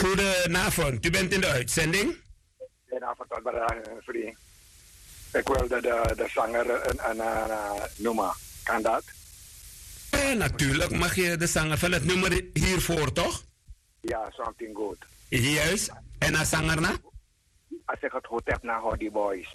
Goedenavond, u bent in de uitzending. Goedenavond, vriend. Ik wilde de zanger noemen. Kan dat? Natuurlijk mag je de zanger van het nummer hiervoor, toch? Ja, something good. Juist. En als zanger na? Als ik het goed heb, naar Howdy Boys.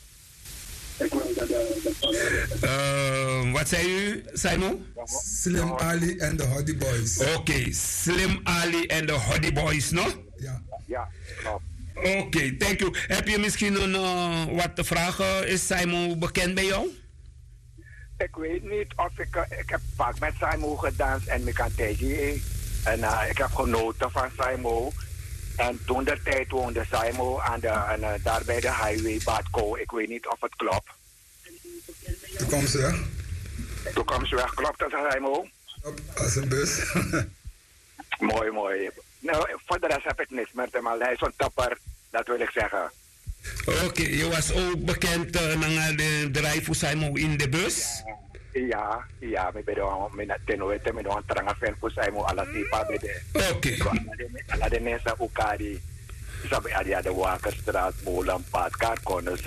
Wat zei u, Simon? Slim Ali en de Howdy Boys. Oké, Slim Ali en de Howdy Boys, no? Ja. Ja, klopt. Oké, thank you. Heb je misschien een wat te vragen? Is Simon bekend bij jou? Ik weet niet of ik heb vaak met Simon gedanst en ik kan tegen. En ik heb genoten van Simon. En toen de tijd woonde Simon daar bij de highway Badco. Ik weet niet of het klopt. Toekomstweg? Toekomstweg, klopt dat, Simon? Als een bus. Mooi, mooi. Nou, voor de rest heb ik niks meer te melden. Hij is zo'n topper, dat wil ik zeggen. Oké, je was ook bekend naar de drive voor Simon in de bus? Ja, ik ben ten ooit met een trange fan voor Simon alles die pabede. Oké. Alla de mensen elkaar die sabi de Wakerstraat, Molenpad, Karkonus.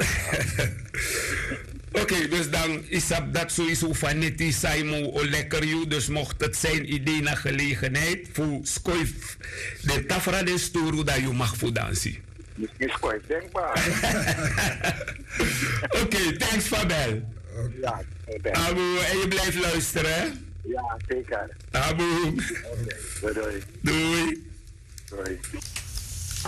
Oké, dus dan is dat sowieso van Nettie Simon o lekker you. Dus mocht het zijn idee naar gelegenheid voor Skoif de Tafra de Storu dat je mag voor dansen. Misschien Skoif, denkbaar. Oké, thanks Fabel. Ja, Abu, en je blijft luisteren, hè? Ja, zeker. Abu. Doei. Doei. Doei.